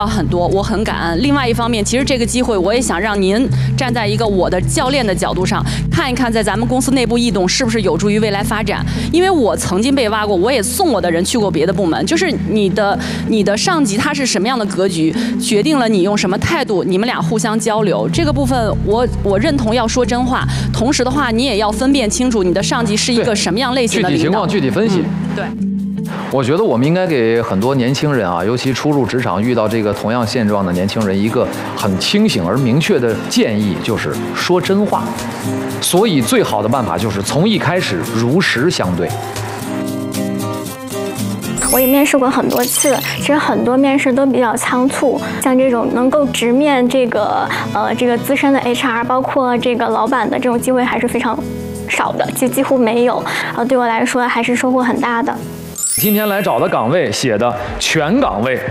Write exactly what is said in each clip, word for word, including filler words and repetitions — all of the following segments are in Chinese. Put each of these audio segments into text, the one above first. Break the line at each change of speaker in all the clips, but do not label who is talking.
很多，我很感恩。另外一方面，其实这个机会我也想让您站在一个我的教练的角度上，看一看在咱们公司内部异动是不是有助于未来发展。因为我曾经被挖过，我也送我的人去过别的部门，就是你的你的上级他是什么样的格局，决定了你用什么态度，你们俩互相交流。这个部分我我认同要说真话，同时的话你也要分辨清楚你的上级是一个什么样类型的领导。
具体情况具体分析。
嗯、对。
我觉得我们应该给很多年轻人啊，尤其初入职场遇到这个同样现状的年轻人，一个很清醒而明确的建议，就是说真话。所以最好的办法就是从一开始如实相对。
我也面试过很多次，其实很多面试都比较仓促，像这种能够直面这个呃这个资深的 H R， 包括这个老板的这种机会还是非常少的，就几乎没有。呃，对我来说还是收获很大的。
今天来找的岗位写的全岗位，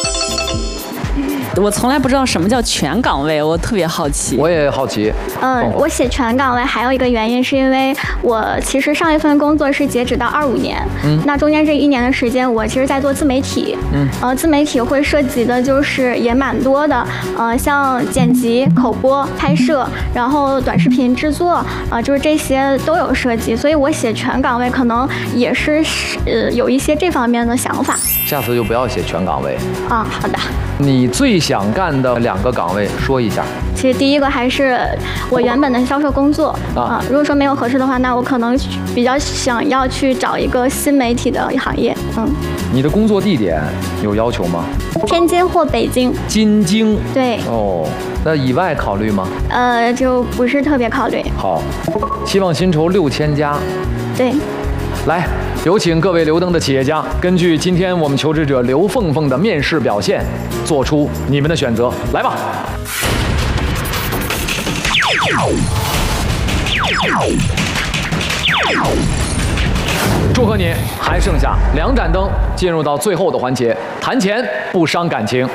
我从来不知道什么叫全岗位，我特别好奇。
我也好奇。
嗯，我写全岗位还有一个原因是因为我其实上一份工作是截止到二五年，嗯，那中间这一年的时间，我其实在做自媒体，嗯，呃，自媒体会涉及的就是也蛮多的，呃，像剪辑、口播、拍摄，然后短视频制作，呃，就是这些都有涉及，所以我写全岗位可能也是呃有一些这方面的想法。
下次就不要写全岗位。
啊，好的。
你最想干的两个岗位说一下。
其实第一个还是我原本的销售工作啊、呃，如果说没有合适的话，那我可能比较想要去找一个新媒体的行业。嗯，
你的工作地点有要求吗？
天津或北京。
京津。
对。
哦，那以外考虑吗？
呃，就不是特别考虑。
好，期望薪酬六千加。
对。
来，有请各位刘登的企业家，根据今天我们求职者刘凤凤的面试表现，做出你们的选择。来吧。祝贺你，还剩下两盏灯，进入到最后的环节，谈钱不伤感情。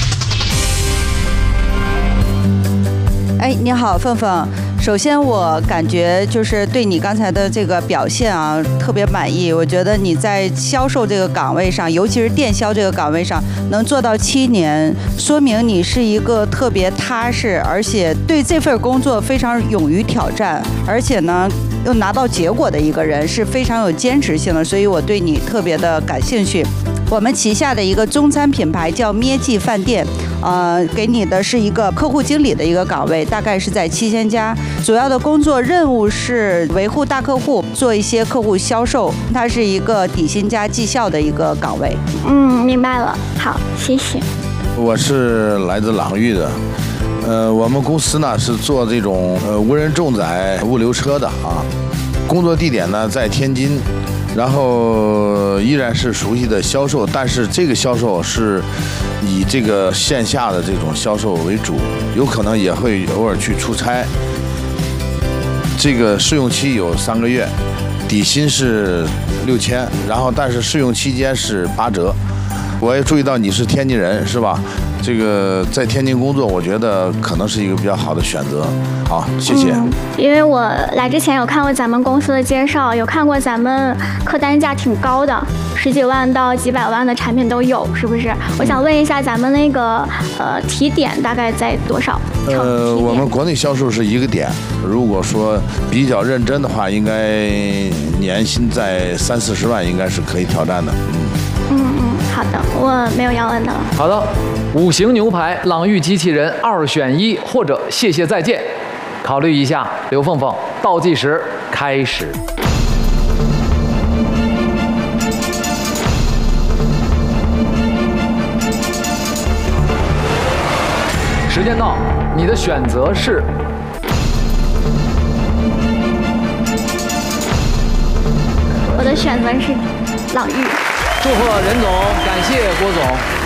哎，你好，凤凤。首先，我感觉就是对你刚才的这个表现啊，特别满意。我觉得你在销售这个岗位上，尤其是电销这个岗位上，能做到七年，说明你是一个特别踏实，而且对这份工作非常勇于挑战，而且呢又拿到结果的一个人，是非常有坚持性的。所以我对你特别的感兴趣。我们旗下的一个中餐品牌叫咩记饭店，呃，给你的是一个客户经理的一个岗位，大概是在七千家。主要的工作任务是维护大客户，做一些客户销售。它是一个底薪加绩效的一个岗位。
嗯，明白了。好，谢谢。
我是来自朗域的，呃，我们公司呢是做这种呃无人重载物流车的啊，工作地点呢在天津。然后依然是熟悉的销售，但是这个销售是以这个线下的这种销售为主，有可能也会偶尔去出差。这个试用期有三个月，底薪是六千，然后但是试用期间是八折。我也注意到你是天津人，是吧？这个在天津工作，我觉得可能是一个比较好的选择。好，谢谢。
嗯，因为我来之前有看过咱们公司的介绍，有看过咱们客单价挺高的，十几万到几百万的产品都有，是不是？我想问一下，咱们那个呃提点大概在多少？
呃，我们国内销售是一个点，如果说比较认真的话，应该年薪在三四十万，应该是可以挑战的。嗯。
嗯嗯，好的，我没有要问的了。
好的，五行牛排、朗域机器人二选一，或者谢谢再见，考虑一下。刘凤凤，倒计时开始。时间到，你的选择是。
我的选择是朗域。
祝贺任总，感谢郭总。